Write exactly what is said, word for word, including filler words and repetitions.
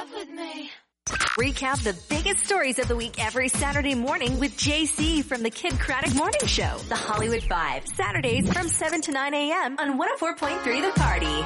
love with me. Recap the biggest stories of the week every Saturday morning with J C from the Kid Craddock Morning Show. The Hollywood Five. Saturdays from seven to nine a.m. on one oh four point three The Party.